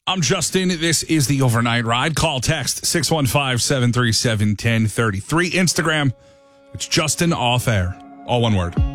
I'm Justin. This is the Overnight Ride. Call, text 615-737-1033. Instagram, it's Justin Off Air. All one word.